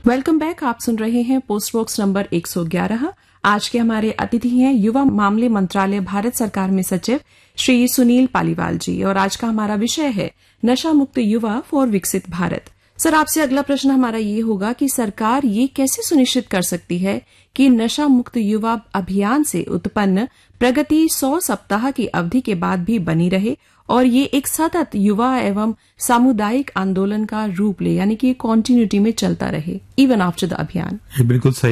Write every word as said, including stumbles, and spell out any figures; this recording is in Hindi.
Welcome back. आप सुन रहे हैं पोस्ट बॉक्स नंबर एक सौ ग्यारह। आज के हमारे अतिथि हैं युवा मामले मंत्रालय भारत सरकार में सचिव श्री सुनील पालीवाल जी, और आज का हमारा विषय है नशा मुक्त युवा फॉर विकसित भारत। सर, आपसे अगला प्रश्न हमारा ये होगा कि सरकार ये कैसे सुनिश्चित कर सकती है कि नशा मुक्त युवा अभियान से उत्पन्न प्रगति सौ सप्ताह की अवधि के बाद भी बनी रहे और ये एक सतत युवा एवं सामुदायिक आंदोलन का रूप ले, यानी कि कॉन्टिन्यूटी में चलता रहे इवन आफ्टर द अभियान। बिल्कुल सही